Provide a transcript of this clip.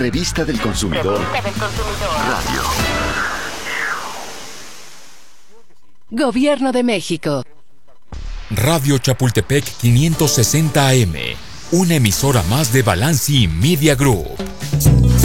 Revista del Consumidor. Radio. Gobierno de México. Radio Chapultepec 560 AM, una emisora más de Balanci Media Group.